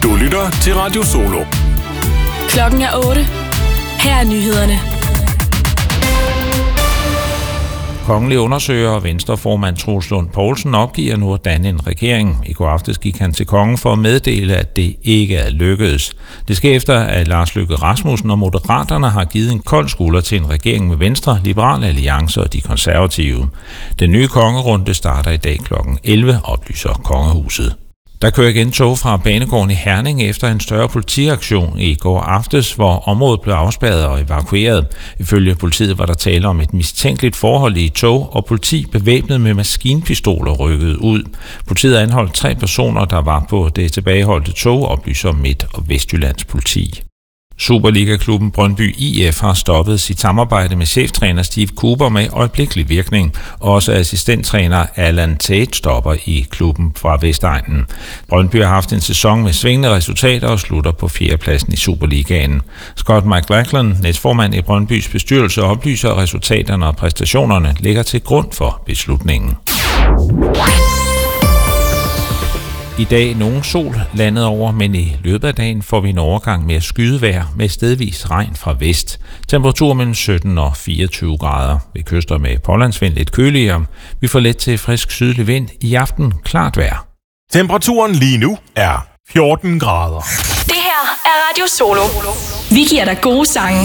Du lytter til Radio Solo. Klokken er 8. Her er nyhederne. Kongelig undersøger og Venstreformand Troels Lund Poulsen opgiver nu at danne en regering. I går aftes gik han til kongen for at meddele, at det ikke er lykkedes. Det sker efter, at Lars Løkke Rasmussen og Moderaterne har givet en kold skulder til en regering med Venstre, Liberal Alliance og de konservative. Den nye kongerunde starter i dag kl. 11, oplyser Kongehuset. Der kører igen tog fra banegården i Herning efter en større politiaktion i går aftes, hvor området blev afspærret og evakueret. Ifølge politiet var der tale om et mistænkeligt forhold i et tog, og politi bevæbnet med maskinpistoler rykkede ud. Politiet anholdt 3 personer, der var på det tilbageholdte tog, oplyser Midt- og Vestjyllands politi. Superliga-klubben Brøndby IF har stoppet sit samarbejde med cheftræner Steve Cooper med øjeblikkelig virkning. Også assistenttræner Allan Tate stopper i klubben fra Vestegnen. Brøndby har haft en sæson med svingende resultater og slutter på 4. pladsen i Superligaen. Scott McLachlan, næstformand i Brøndbys bestyrelse, oplyser, at resultaterne og præstationerne ligger til grund for beslutningen. I dag nogen sol landet over, men i løbet af dagen får vi en overgang med skydevejr med stedvis regn fra vest. Temperatur mellem 17 og 24 grader. Ved kyster med pålandsvind lidt køligere. Vi får let til frisk sydlig vind. I aften klart vejr. Temperaturen lige nu er 14 grader. Det her er Radio Solo. Vi giver dig gode sange.